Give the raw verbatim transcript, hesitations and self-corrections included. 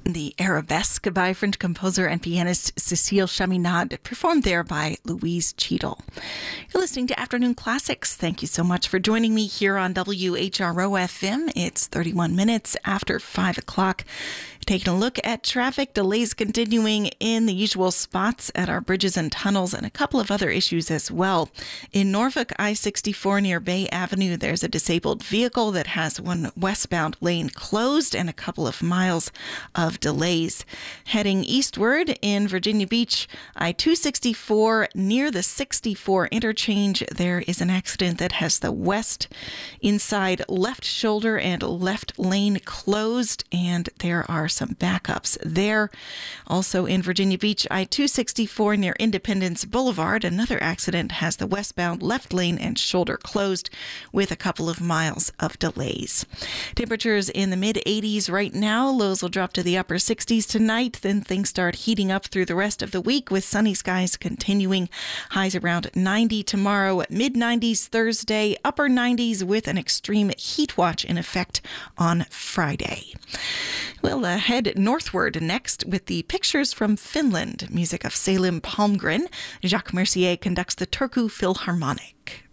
The Arabesque by French composer and pianist Cécile Chaminade, performed there by Louise Cheadle. You're listening to Afternoon Classics. Thank you so much for joining me here on W H R O F M. It's thirty-one minutes after five o'clock. Taking a look at traffic, delays continuing in the usual spots at our bridges and tunnels, and a couple of other issues as well. In Norfolk, I sixty-four near Bay Avenue, there's a disabled vehicle that has one westbound lane closed and a couple of miles of delays. Heading eastward in Virginia Beach, I two sixty-four near the sixty-four interchange, there is an accident that has the west inside left shoulder and left lane closed, and there are some backups there. Also in Virginia Beach, I two sixty-four near Independence Boulevard, another accident has the westbound left lane and shoulder closed with a couple of miles of delays. Temperatures in the mid eighties right now. Lows will drop to the upper sixties tonight. Then things start heating up through the rest of the week with sunny skies continuing. Highs around ninety tomorrow, mid nineties Thursday, upper nineties with an extreme heat watch in effect on Friday. We'll uh, head northward next with the Pictures from Finland, music of Salim Palmgren. Jacques Mercier conducts the Turku Philharmonic.